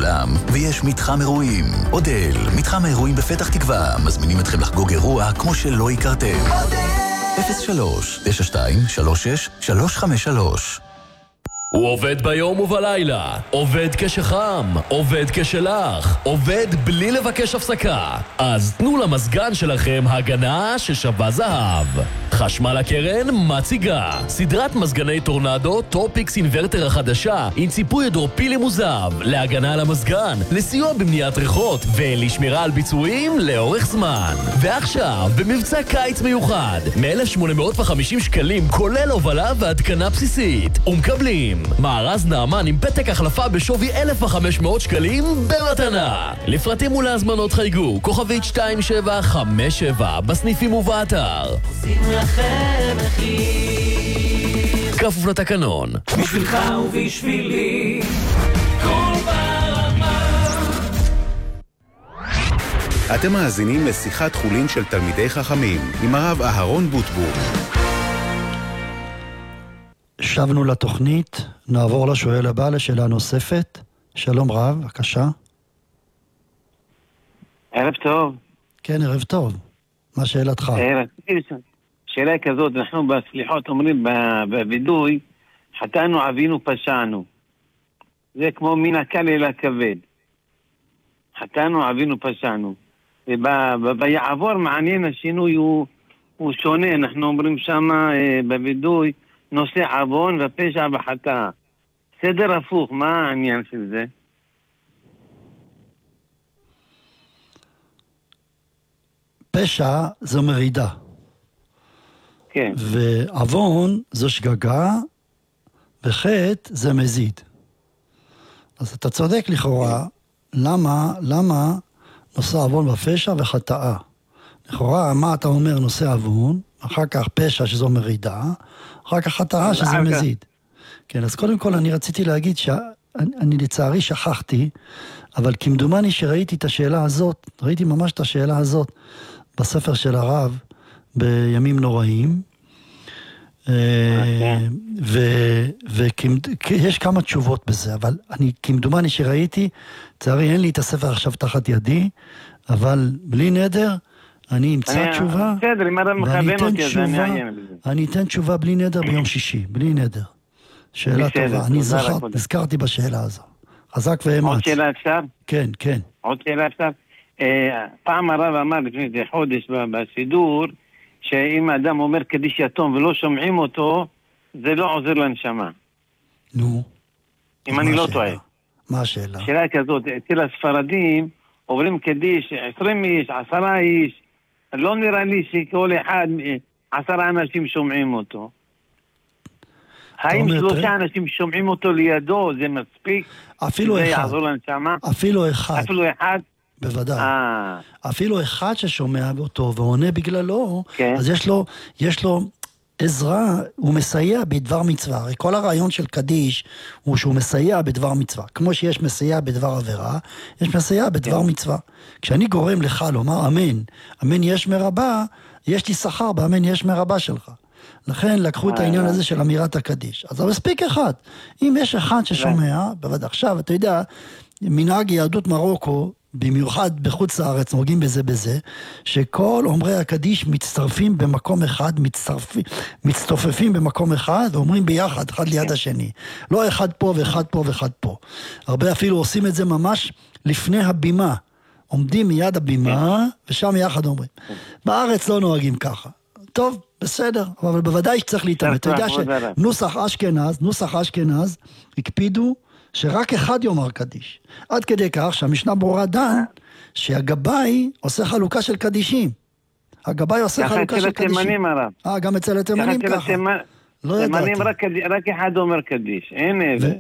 האולם, ויש מתחם אירועים. אודל, מתחם האירועים בפתח תקווה, מזמינים אתכם לחגוג אירוע כמו שלא הכרתם. אודל! 03-92-36-353. הוא עובד ביום ובלילה, עובד כשחם, עובד כשלח, עובד בלי לבקש הפסקה. אז תנו למזגן שלכם הגנה ששווה זהב. חשמל הקרן מציגה סדרת מזגני טורנדו טופיקס אינברטר החדשה עם ציפוי הידרופילי מוזב להגנה על המזגן, לסיוע במניעת ריחות ולשמירה על ביצועים לאורך זמן. ועכשיו במבצע קיץ מיוחד מ-1,850 שקלים כולל הובלה והתקנה בסיסית, ומקבלים מארז נאמן עם פתק החלפה בשווי 1,500 שקלים במתנה. לפרטים ולהזמנות חייגו כוכבית 2757 בסניפים ובאתר. עושים לכם מחיר כפוף לתקנון. בשבילך ובשבילי כל ברמה. אתם מאזינים לשיחת חולין של תלמידי חכמים עם הרב אהרון בוטבור. שבנו לתוכנית, נעבור לשואל הבא לשאלה נוספת. שלום רב, בבקשה. ערב טוב. כן, ערב טוב. מה שאלתך? שאלה כזאת, אנחנו בסליחות אומרים בווידוי, חטאנו, עווינו, פשענו. זה כמו מן הקל אל הכבד. חטאנו, עווינו, פשענו. וביעבור מעניין השינוי הוא שונה. אנחנו אומרים שם בווידוי, נושא עוון ופשע וחטא. סדר הפוך, מה העניין של זה? פשע זו מרידה. כן. ועוון זו שגגה, וחטא זה מזיד. אז אתה צודק לכאורה, למה נושא עוון בפשע וחטאה? לכאורה, מה אתה אומר נושא עוון, אחר כך פשע שזו מרידה, אחר כך חטאה שזה מזיד. כן, אז קודם כל אני רציתי להגיד שאני לצערי שכחתי, אבל כמדומני שראיתי את השאלה הזאת, ראיתי ממש את השאלה הזאת בספר של הרב בימים נוראים, ויש כמה תשובות בזה, אבל אני כמדומני שראיתי, לצערי אין לי את הספר עכשיו תחת ידי, אבל בלי נדר, אני אמצא תשובה, ואני אתן תשובה בלי נדר ביום שישי, בלי נדר. שאלה טובה, אני נזכרתי בשאלה הזו. חזק ואמץ. עוד שאלה אפשר? כן, כן. עוד שאלה אפשר? פעם הרב אמר לפני זה חודש בסידור, שאם האדם אומר קדיש יתום ולא שומעים אותו, זה לא עוזר לנשמה. נו. אם אני לא טועה. מה השאלה? שאלה כזאת, אצל הספרדים עוברים קדיש 20 איש, 10 איש, לא נראה לי שכל אחד, 10 אנשים שומעים אותו. האם 3 אנשים שומעים אותו לידו, זה מספיק? אפילו אחד. זה יעזור לנשמה? אפילו אחד. אפילו אחד? בוודאי. אפילו אחד ששומע אותו ועונה בגללו, כן. אז יש לו עזרה, הוא מסייע בדבר מצווה. הרי כל הרעיון של קדיש הוא שהוא מסייע בדבר מצווה. כמו שיש מסייע בדבר עבירה, יש מסייע בדבר מצווה. כשאני גורם לך לומר אמן, אמן יש מרבה, יש לי שכר באמן יש מרבה שלך. לכן לקחו את העניין הזה של אמירת הקדיש. אז מספיק אחד. אם יש אחד ששומע, בוודאי עכשיו, אתה יודע, מנהג יהדות מרוקו, במיוחד בחוץ לארץ, נוגעים בזה, שכל אומרי הקדיש מצטרפים במקום אחד, מצטופפים במקום אחד, ואומרים ביחד, אחד ליד השני. לא אחד פה ואחד פה ואחד פה. הרבה אפילו עושים את זה ממש לפני הבימה. עומדים מיד הבימה, ושם יחד אומרים. בארץ לא נוהגים ככה. טוב, בסדר, אבל בוודאי שצריך להתאמת. אתה יודע שנוסח אשכנז הקפידו שרק אחד יאמר קדיש. עד כדי כך שהמשנה ברורה דן שהגבאי עושה חלוקה של קדישים. הגבאי עושה חלוקה של קדישים. תימנים הרב. גם אצל התימנים ככה. לא ידעתי. רק אחד אומר קדיש. אין איזה.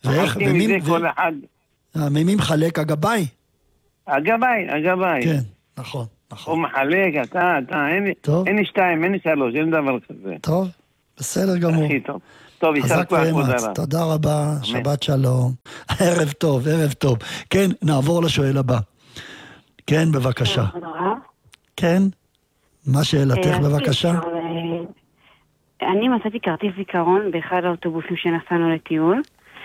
ומי מחלק? הגבאי? הגבאי. כן, נכון. הוא מחלק, אתה, אין לי 2, אין לי 3, אין דבר כזה. טוב, בסדר גמור. הכי טוב. טוב, ישר כוח ואמץ, תודה רבה, שבת שלום. ערב טוב, ערב טוב. כן, נעבור לשואל הבא. כן, בבקשה. כן, מה שאלתך בבקשה? אני מצאתי כרטיס זיכרון באחד האוטובוסים שנסענו לטיול,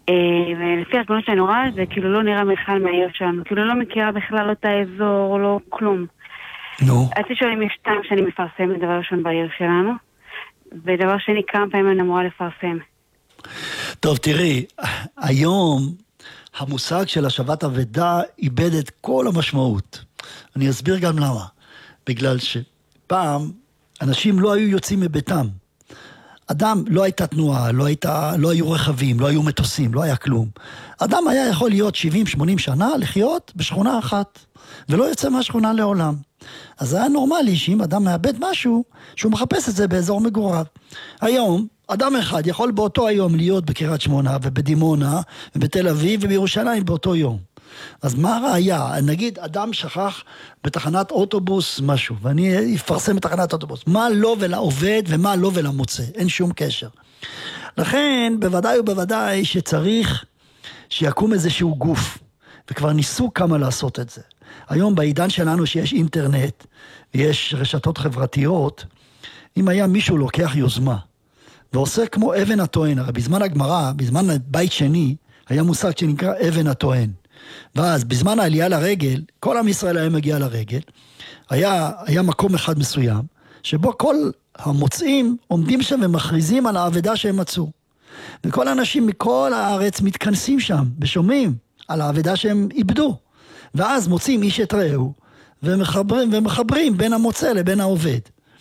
ולפי התמונות שאני רואה, זה כאילו לא נראה בכלל מהעיר שלנו, כאילו לא מכירה בכלל אותה אזור, לא כלום. נו. אז שואלים אם יש טעם שאני מפרסמת דבר ראשון בעיר שלנו, ודבר שני, כמה פעמים אני אמורה לפרסם. טוב, תראי, היום המושג של השבת אבדה איבד את כל המשמעות. אני אסביר גם למה. בגלל שפעם אנשים לא היו יוצאים מביתם. אדם, לא הייתה תנועה, לא היו רכבים, לא היו מטוסים, לא היה כלום. אדם היה יכול להיות 70-80 שנה לחיות בשכונה אחת, ולא יוצא מהשכונה לעולם. אז זה היה נורמלי שאם אדם מאבד משהו, שהוא מחפש את זה באזור מגוריו. היום, אדם אחד יכול באותו היום להיות בקריית שמונה ובדימונה ובתל אביב ובירושלים באותו יום. אז מה הראיה? נגיד אדם שכח בתחנת אוטובוס משהו, ואני אפרסם בתחנת אוטובוס. מה לא ולעובד ומה לא ולמוצא? אין שום קשר. לכן, בוודאי ובוודאי שצריך שיקום איזשהו גוף, וכבר ניסו כמה לעשות את זה. היום בעידן שלנו שיש אינטרנט, ויש רשתות חברתיות, אם היה מישהו לוקח יוזמה, ועושה כמו אבן הטוען, הרי בזמן הגמרא, בזמן בית שני, היה מושג שנקרא אבן הטוען. ואז בזמן העלייה לרגל, כל עם ישראל היה מגיע לרגל, היה מקום אחד מסוים, שבו כל המוצאים עומדים שם ומכריזים על האבדה שהם מצאו. וכל האנשים מכל הארץ מתכנסים שם, ושומעים על האבדה שהם איבדו. ואז מוצאים איש את רעהו, ומחברים בין המוצא לבין העובד.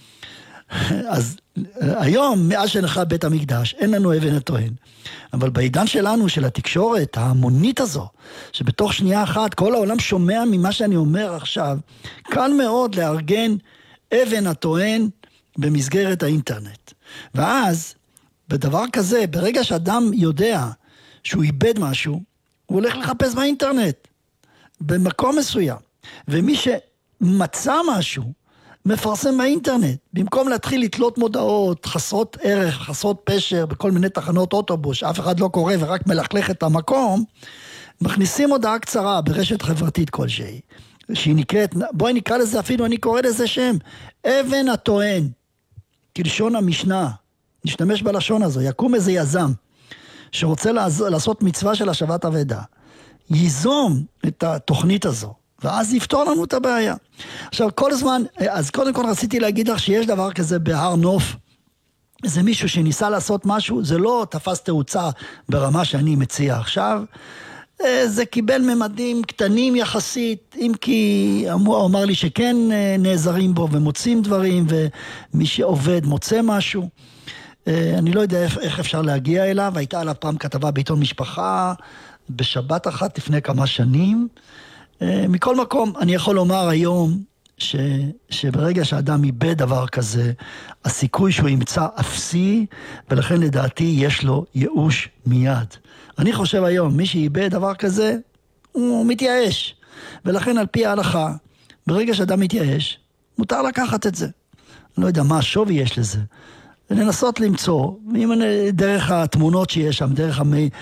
אז היום, מאז שנחרב בית המקדש, אין לנו אבן הטוען. אבל בעידן שלנו, של התקשורת ההמונית הזו, שבתוך שנייה אחת כל העולם שומע ממה שאני אומר עכשיו, קל מאוד לארגן אבן הטוען במסגרת האינטרנט. ואז, בדבר כזה, ברגע שאדם יודע שהוא איבד משהו, הוא הולך לחפש באינטרנט, במקום מסוים. ומי שמצא משהו, מפרסם באינטרנט, במקום להתחיל לתלות מודעות חסרות ערך, חסרות פשר, בכל מיני תחנות אוטובוס, אף אחד לא קורא ורק מלכלך את המקום, מכניסים הודעה קצרה ברשת חברתית כלשהי, שהיא נקראת, בואי נקרא לזה אפילו, אני קורא לזה שם, אבן הטוען, כלשון המשנה, נשתמש בלשון הזו, יקום איזה יזם, שרוצה לעשות מצווה של השבת אבדה, ייזום את התוכנית הזו, ואז יפתור לנו את הבעיה. עכשיו, כל הזמן, אז קודם כל רציתי להגיד לך שיש דבר כזה בהר נוף, זה מישהו שניסה לעשות משהו, זה לא תפס תאוצה ברמה שאני מציע עכשיו, זה קיבל ממדים קטנים יחסית, אם כי הוא אמר לי שכן נעזרים בו ומוצאים דברים, ומי שעובד מוצא משהו. אני לא יודע איך אפשר להגיע אליו, הייתה עליו פעם כתבה בעיתון משפחה, בשבת אחת לפני כמה שנים, מכל מקום, אני יכול לומר היום שברגע שאדם איבד דבר כזה, הסיכוי שהוא ימצא אפסי, ולכן לדעתי יש לו ייאוש מיד. אני חושב היום, מי שאיבד דבר כזה, הוא מתייאש. ולכן על פי ההלכה, ברגע שאדם מתייאש, מותר לקחת את זה. אני לא יודע מה השווי יש לזה. ולנסות למצוא, דרך התמונות שיש שם, דרך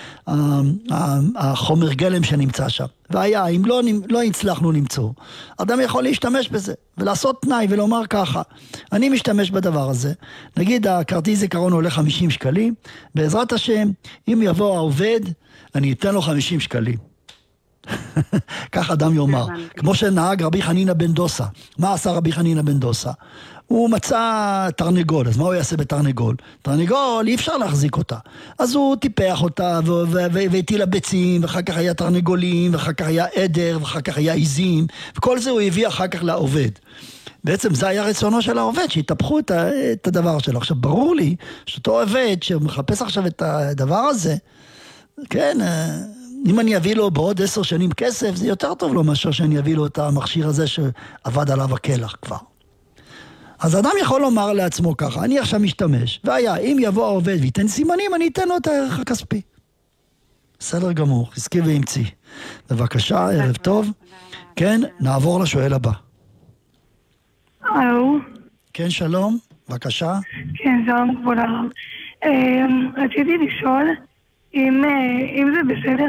החומר גלם שנמצא שם. והיה, אם לא הצלחנו למצוא, אדם יכול להשתמש בזה, ולעשות תנאי ולומר ככה, אני משתמש בדבר הזה, נגיד הכרטיס זיכרון עולה 50 שקלים, בעזרת השם, אם יבוא העובד, אני אתן לו 50 שקלים. כך אדם יאמר, כמו שנהג רבי חנינא בן דוסה. מה עשה רבי חנינא בן דוסה? הוא מצא תרנגול, אז מה הוא יעשה בתרנגול? תרנגול, אי אפשר להחזיק אותה. אז הוא טיפח אותה, והטילה ביצים, ואחר כך היה תרנגולים, ואחר כך היה עדר, ואחר כך היה עיזים, וכל זה הוא הביא אחר כך לעובד. בעצם זה היה רצונו של העובד, שיתפחו את הדבר שלו. עכשיו, ברור לי שאותו עובד שמחפש עכשיו את הדבר הזה, כן, אם אני אביא לו בעוד 10 שנים כסף, זה יותר טוב לו מאשר שאני אביא לו את המכשיר הזה שעבד עליו הכלח כבר. אז אדם יכול לומר לעצמו ככה, אני עכשיו משתמש, והיה, אם יבוא העובד וייתן סימנים, אני אתן לו את הערך הכספי. בסדר גמור, חזקי ואמצי. בבקשה, ערב טוב. כן, נעבור לשואל הבא. אלו. כן, שלום, בבקשה. כן, שלום כבוד הרב. רציתי לשאול, אם זה בסדר